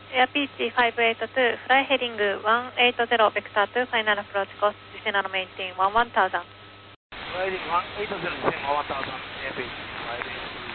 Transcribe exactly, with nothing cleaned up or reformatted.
Air Peach five eight two, fly heading one eight zero, vector two, final approach course, descend and maintain one one thousand. Fly heading one eight zero, descend one one thousand, Air Peach five eight two.